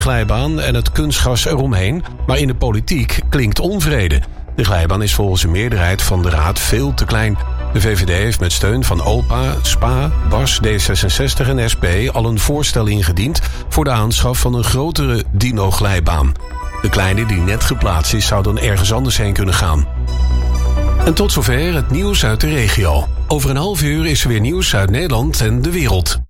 glijbaan en het kunstgras eromheen, maar in de politiek klinkt onvrede. De glijbaan is volgens een meerderheid van de Raad veel te klein. De VVD heeft met steun van OPA, SPA, BAS, D66 en SP al een voorstel ingediend voor de aanschaf van een grotere dino-glijbaan. De kleine die net geplaatst is zou dan ergens anders heen kunnen gaan. En tot zover het nieuws uit de regio. Over een half uur is er weer nieuws uit Nederland en de wereld.